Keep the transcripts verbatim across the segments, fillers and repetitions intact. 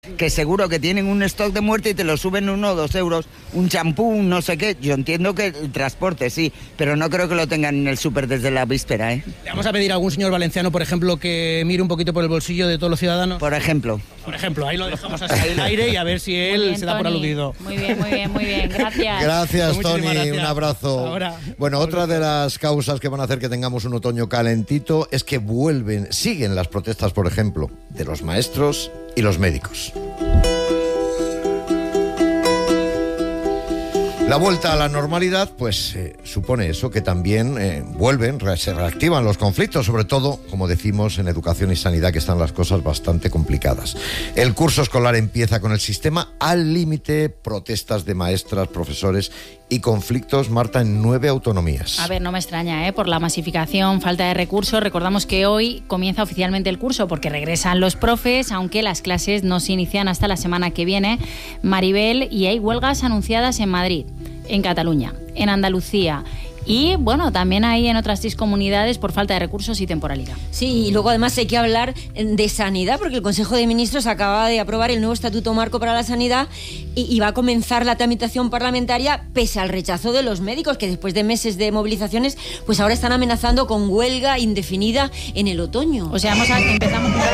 que seguro que tienen un stock de muerte y te lo suben uno o dos euros, un champú, no sé qué. Yo entiendo que el transporte sí, pero no creo que lo tengan en el súper desde la víspera, ¿eh? Le vamos a pedir a algún señor valenciano, por ejemplo, que mire un poquito por el bolsillo de todos los ciudadanos. Por ejemplo. Por ejemplo, ahí lo dejamos así en el aire y a ver si él bien, se da Tony. Por aludido. Muy bien, muy bien, muy bien. Gracias. Gracias, Tony. Gracias. Un abrazo. Ahora. Bueno, otra de las causas que van a hacer que tengamos un otoño calentito es que vuelven, siguen las protestas, por ejemplo, de los maestros y los médicos. La vuelta a la normalidad, pues eh, supone eso, que también eh, vuelven, re- se reactivan los conflictos, sobre todo, como decimos, en educación y sanidad, que están las cosas bastante complicadas. El curso escolar empieza con el sistema al límite, protestas de maestras, profesores y conflictos, Marta, en nueve autonomías. A ver, no me extraña, ¿eh? Por la masificación, falta de recursos. Recordamos que hoy comienza oficialmente el curso porque regresan los profes, aunque las clases no se inician hasta la semana que viene. Maribel, y hay huelgas anunciadas en Madrid, en Cataluña, en Andalucía. Y, bueno, también hay en otras seis comunidades por falta de recursos y temporalidad. Sí, y luego además hay que hablar de sanidad, porque el Consejo de Ministros acaba de aprobar el nuevo Estatuto Marco para la Sanidad y, y va a comenzar la tramitación parlamentaria pese al rechazo de los médicos, que después de meses de movilizaciones, pues ahora están amenazando con huelga indefinida en el otoño. O sea, vamos a, empezamos con...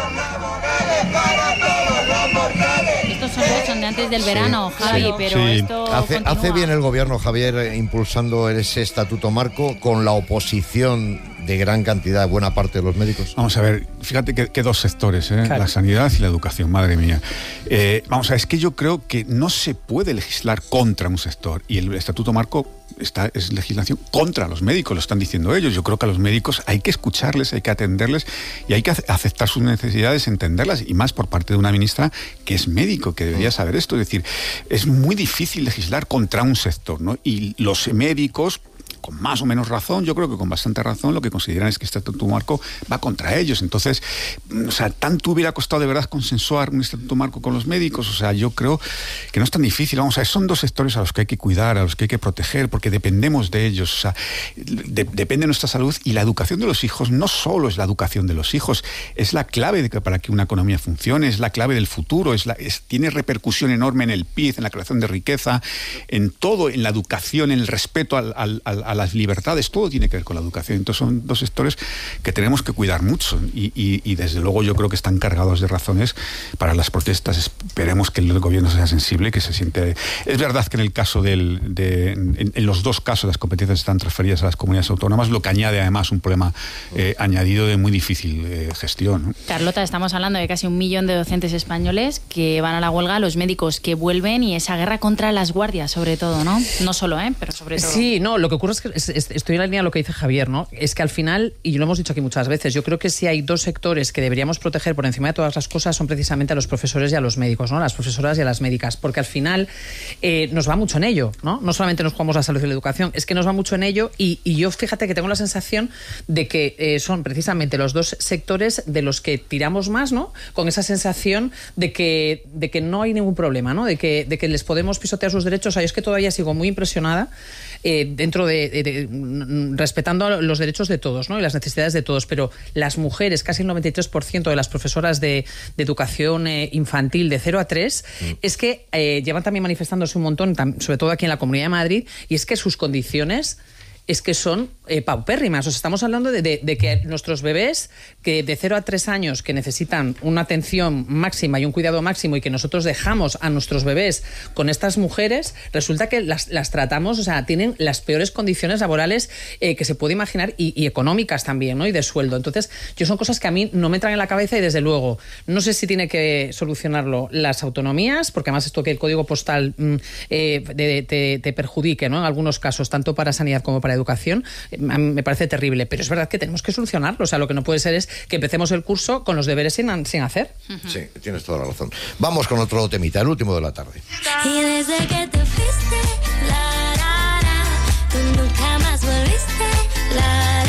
Estos son los son de antes del verano, sí, Javi, sí, pero sí. esto hace, hace bien el gobierno, Javier, impulsando ese estatuto marco con la oposición de gran cantidad, buena parte de los médicos. Vamos a ver, fíjate que, que dos sectores, ¿eh? Claro. La sanidad y la educación, madre mía. Eh, vamos a ver, es que yo creo que no se puede legislar contra un sector, y el estatuto marco Esta es legislación contra los médicos, lo están diciendo ellos. Yo creo que a los médicos hay que escucharles, hay que atenderles y hay que aceptar sus necesidades, entenderlas, y más por parte de una ministra que es médico, que debería saber esto. Es decir, es muy difícil legislar contra un sector, ¿no? Y los médicos, con más o menos razón, yo creo que con bastante razón, lo que consideran es que este estatuto marco va contra ellos. Entonces, o sea, tanto hubiera costado de verdad consensuar un estatuto marco con los médicos. O sea, yo creo que no es tan difícil. Vamos a ver, son dos sectores a los que hay que cuidar, a los que hay que proteger, porque dependemos de ellos. O sea, de, depende de nuestra salud, y la educación de los hijos no solo es la educación de los hijos, es la clave de que, para que una economía funcione, es la clave del futuro, es la, es, tiene repercusión enorme en el P I B, en la creación de riqueza, en todo, en la educación, en el respeto al, al, al a las libertades, todo tiene que ver con la educación. Entonces son dos sectores que tenemos que cuidar mucho, y, y, y desde luego yo creo que están cargados de razones para las protestas. Esperemos que el gobierno sea sensible, que se siente... Es verdad que en el caso del... De, en, en los dos casos las competencias están transferidas a las comunidades autónomas, lo que añade además un problema eh, añadido de muy difícil eh, gestión, ¿no? Carlota, estamos hablando de casi un millón de docentes españoles que van a la huelga, los médicos que vuelven, y esa guerra contra las guardias, sobre todo, ¿no? No solo, ¿eh? Pero sobre todo. Sí, no, lo que ocurre es que es, es, estoy en la línea de lo que dice Javier, ¿no? Es que al final, y lo hemos dicho aquí muchas veces, yo creo que si hay dos sectores que deberíamos proteger por encima de todas las cosas, son precisamente a los profesores y a los médicos, ¿no? A las profesoras y a las médicas, porque al final eh, nos va mucho en ello, ¿no? No solamente nos jugamos la salud y la educación, es que nos va mucho en ello, y, y yo, fíjate que tengo la sensación de que eh, son precisamente los dos sectores de los que tiramos más, ¿no? Con esa sensación de que, de que no hay ningún problema, ¿no? De que, de que les podemos pisotear sus derechos. O sea, yo es que todavía sigo muy impresionada eh, dentro de, de, de respetando los derechos de todos, ¿no? Y las necesidades de todos, pero las mujeres, casi el noventa y tres por ciento de las profesoras de, de educación eh, infantil de cero a tres, mm. es que eh, llevan también manifestándose un montón, sobre todo aquí en la Comunidad de Madrid, y es que sus condiciones es que son eh, paupérrimas. O sea, estamos hablando de, de, de que nuestros bebés, que de cero a tres años, que necesitan una atención máxima y un cuidado máximo, y que nosotros dejamos a nuestros bebés con estas mujeres, resulta que las, las tratamos, o sea, tienen las peores condiciones laborales eh, que se puede imaginar, y, y económicas también, ¿no? Y de sueldo. Entonces, yo son cosas que a mí no me entran en la cabeza, y desde luego, no sé si tiene que solucionarlo las autonomías, porque además esto que el código postal mm, eh, de, te, te perjudique, ¿no? En algunos casos, tanto para sanidad como para educación, me parece terrible, pero es verdad que tenemos que solucionarlo. O sea, lo que no puede ser es que empecemos el curso con los deberes sin, sin hacer. Uh-huh. Sí, tienes toda la razón. Vamos con otro temita, el último de la tarde. Y desde que te fuiste, la, la, la, tú nunca más volviste, la, la.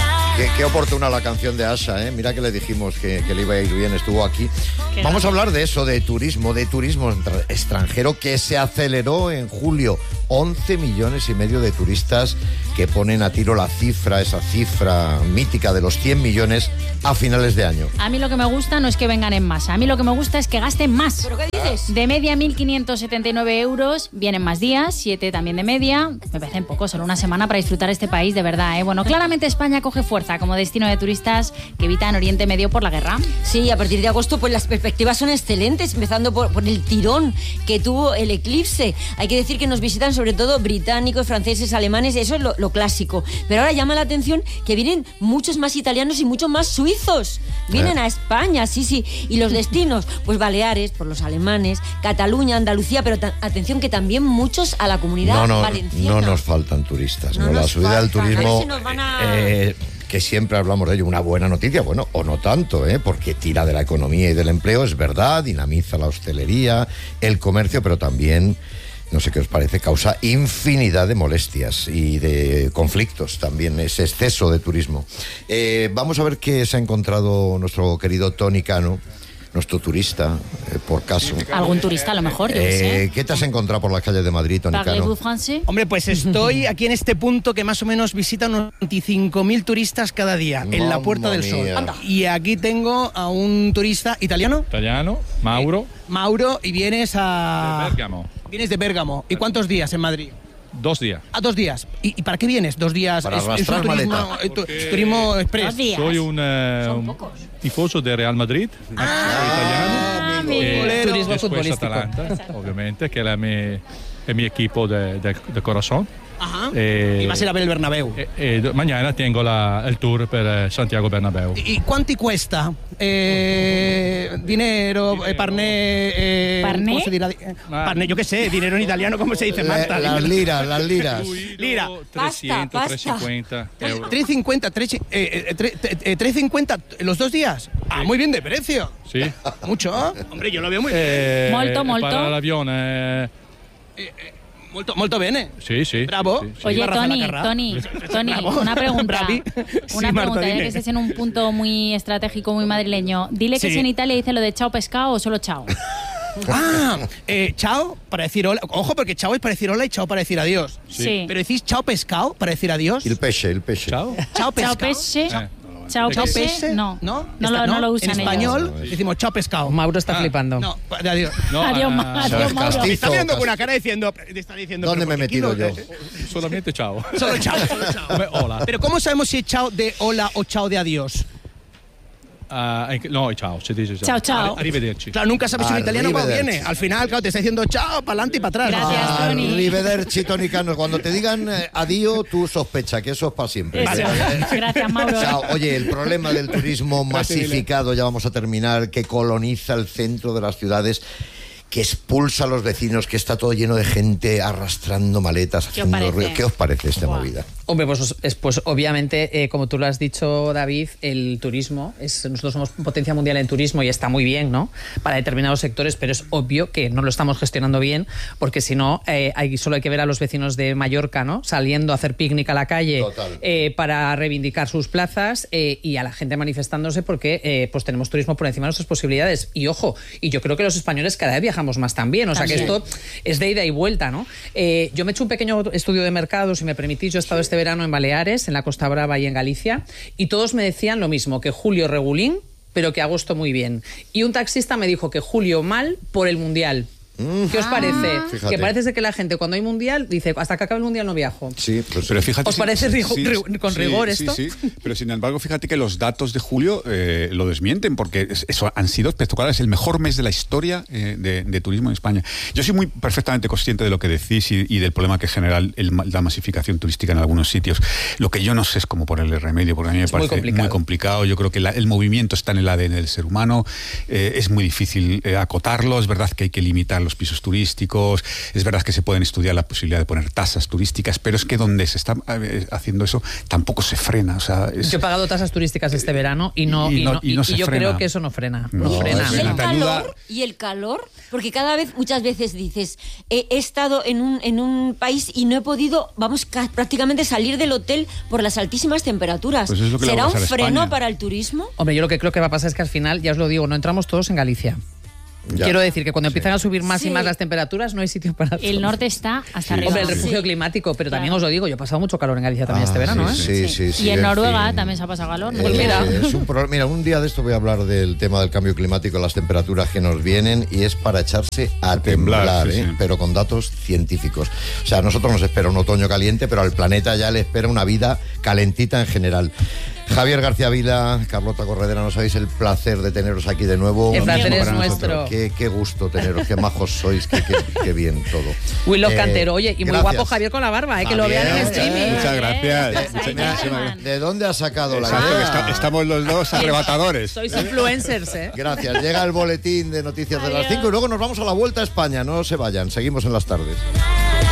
Qué, qué oportuna la canción de Asha, ¿eh? Mira que le dijimos que, que le iba a ir bien, estuvo aquí. Vamos a hablar de eso, de turismo, de turismo extranjero que se aceleró en julio. once millones y medio de turistas que ponen a tiro la cifra, esa cifra mítica de los cien millones a finales de año. A mí lo que me gusta no es que vengan en masa, a mí lo que me gusta es que gasten más. ¿Pero qué dices? De media mil quinientos setenta y nueve euros, vienen más días, siete también de media. Me parecen poco, solo una semana para disfrutar este país, de verdad, ¿eh? Bueno, claramente España coge fuerza como destino de turistas que evitan Oriente Medio por la guerra. Sí, a partir de agosto pues las perspectivas son excelentes, empezando por, por el tirón que tuvo el eclipse. Hay que decir que nos visitan sobre todo británicos, franceses, alemanes, eso es lo, lo clásico. Pero ahora llama la atención que vienen muchos más italianos y muchos más suizos. Vienen eh. a España, sí, sí. Y los destinos, pues Baleares, por los alemanes, Cataluña, Andalucía, pero ta- atención que también muchos a la comunidad No, no, valenciana. no nos faltan turistas, No ¿no? La nos subida del faltan. A ver turismo... si nos van a- eh, que siempre hablamos de ello, una buena noticia, bueno, o no tanto, ¿eh? Porque tira de la economía y del empleo, es verdad, dinamiza la hostelería, el comercio, pero también, no sé qué os parece, causa infinidad de molestias y de conflictos también, ese exceso de turismo. Eh, vamos a ver qué se ha encontrado nuestro querido Toni Cano, nuestro turista, eh, por caso. Algún turista a lo mejor, yo qué sé. Eh, ¿Qué te has encontrado por las calles de Madrid, Toni Cano? Parlez-vous français? Hombre, pues estoy aquí en este punto que más o menos visita unos veinticinco mil turistas cada día, en la Mamma Puerta del Sol. mía. Anda. Y aquí tengo a un turista italiano, Italiano, Mauro, Mauro, y vienes a... de Bérgamo. Vienes de Bérgamo. ¿Y cuántos días en Madrid? Dos días. A dos días. ¿Y, y para qué vienes? Dos días. Para es, es arrastrar un turismo, maleta. eh, tu- Porque- turismo express. Dos días. Soy un, eh, un tifoso de Real Madrid, soy italiano. Ah, amigo. Eh, Futbolero. Turismo después futbolístico. Atalanta, obviamente, que es mi, es mi equipo de, de, de corazón. Ajá. Eh, y vas a ir a ver el Bernabéu. E, e mañana tengo la, il tour per eh, Santiago Bernabéu. ¿Y cuánto cuesta? Eh, dinero, eh, parné, eh, ¿Parné? ¿cómo se dirá? Eh, Parné, yo qué sé, dinero en italiano, ¿cómo se dice, La- Marta? las Dime. liras, las liras. Lira. trescientos, Pasta, trescientos cincuenta euros. tres cincuenta, tres, eh, eh, tre- eh, eh, tres cincuenta los dos días. Ah, muy bien de precio. Sì. Mucho. Hombre, yo lo veo muy bien. Eh, Molto, molto. Para l'avione, Molto, molto bene. sì, sì. Bravo. sì, sì. Oye, Iba Rafa Tony, Lacarra. Tony, Tony, Bravo. una pregunta. Bravi. Una Sí, Marta, pregunta, ya dime. que estés en un punto muy estratégico, muy madrileño. Dile que Sí. si en Italia dice lo de chao pescado o solo chao. Ah, eh, chao para decir hola. Ojo, porque chao es para decir hola y chao para decir adiós. Sí. Pero decís chao pescado para decir adiós. El peche, el peche. Ciao. Chao Chao pescado. pesce. Eh. Chao Chao pesce. pese. No, no, no, Esta- lo, no lo usan En ellos. español ellos. decimos chao pescado. Mauro está Ah. flipando. No, de adiós. No, Adiós, eh, ma- Eso adiós, es Mauro. castizo. Me está viendo con cas- una cara diciendo, está diciendo. ¿Dónde pero me he ¿por qué metido no? yo? solamente ciao. Solo chao, solo chao. Come hola. Pero ¿cómo sabemos si es chao de hola o chao de adiós? Ah, en- no, ciao, si dice ciao. Ciao, ciao. Arri- Arrivederci. Claro, nunca sabes si un italiano cuando Arrivederci. viene. Al final, claro, te está diciendo chao, para adelante y para atrás. Gracias, Tony. Arrivederci, Toni Cano. Cuando te digan eh, adiós, tú sospecha que eso es para siempre. Eso. Gracias, Mauro. Chao. Oye, el problema del turismo masificado, ya vamos a terminar, que coloniza el centro de las ciudades, que expulsa a los vecinos, que está todo lleno de gente arrastrando maletas, ¿Qué os haciendo parece? ruido. ¿Qué os parece esta Buah. movida? Hombre, pues, es- pues obviamente, eh, como tú lo has dicho, David, el turismo, es, nosotros somos potencia mundial en turismo y está muy bien, ¿no? Para determinados sectores, pero es obvio que no lo estamos gestionando bien, porque si no, eh, hay, solo hay que ver a los vecinos de Mallorca, ¿no? Saliendo a hacer picnic a la calle Total. eh, para reivindicar sus plazas eh, y a la gente manifestándose porque eh, pues tenemos turismo por encima de nuestras posibilidades. Y ojo, y yo creo que los españoles cada vez viajamos más también, o sea que También. esto es de ida y vuelta, ¿no? Eh, yo me he hecho un pequeño estudio de mercado, si me permitís. Yo he estado este verano en Baleares, en la Costa Brava y en Galicia, y todos me decían lo mismo, que julio regulín, pero que agosto muy bien. Y un taxista me dijo que julio mal por el Mundial. ¿Qué os parece? Fíjate. Que parece ser que la gente cuando hay Mundial dice, hasta que acabe el Mundial no viajo. Sí, pues Pero fíjate, ¿Os parece rigo- sí, ri- con sí, rigor sí, esto? Sí, pero sin embargo, fíjate que los datos de julio eh, lo desmienten, porque es- eso han sido espectaculares. El mejor mes de la historia eh, de, de turismo en España. Yo soy muy perfectamente consciente de lo que decís y, y del problema que genera el, la masificación turística en algunos sitios. Lo que yo no sé es cómo ponerle remedio, porque a mí me Es muy parece muy complicado. complicado. Yo creo que la- el movimiento está en el A D N del ser humano. Eh, es muy difícil eh, acotarlo. Es verdad que hay que limitar los los pisos turísticos, es verdad que se pueden estudiar la posibilidad de poner tasas turísticas, pero es que donde se está eh, haciendo eso tampoco se frena. O sea, es... Yo he pagado tasas turísticas este verano y no, y, y, no, y, y, no y yo frena. Creo que eso no frena. No, no frena. ¿Y el calor? ¿Y el calor? Porque cada vez, muchas veces dices, he, he estado en un, en un país y no he podido, vamos, ca- prácticamente salir del hotel por las altísimas temperaturas. Pues es lo que ¿Será un freno España. para el turismo? Hombre, yo lo que creo que va a pasar es que al final, ya os lo digo, no entramos todos en Galicia. Ya. Quiero decir que cuando sí. empiezan a subir más sí. y más las temperaturas, no hay sitio para todos. El norte está hasta sí. arriba. Hombre, el refugio sí. climático, pero también claro. os lo digo, yo he pasado mucho calor en Galicia también ah, este verano, sí, ¿eh? Sí, sí, sí, y en, en Noruega fin. también se ha pasado calor. Eh, mira. Es un pro... mira, un día de esto voy a hablar del tema del cambio climático, las temperaturas que nos vienen, y es para echarse a temblar, temblar sí, ¿eh? sí. pero con datos científicos. O sea, a nosotros nos espera un otoño caliente, pero al planeta ya le espera una vida calentita en general. Javier García Vila, Carlota Corredera, no sabéis el placer de teneros aquí de nuevo. El placer es nuestro. Qué, qué gusto teneros, qué majos sois, qué, qué, qué bien todo. Willow eh, Cantero, oye, y muy gracias. Guapo Javier con la barba, eh, que lo vean en streaming. Muchas gracias. ¿De, de, de dónde has sacado Exacto, la idea? Está, estamos los dos arrebatadores. Sois influencers, eh. Gracias. Llega el boletín de noticias de las cinco y luego nos vamos a la Vuelta a España. No se vayan, seguimos en las tardes.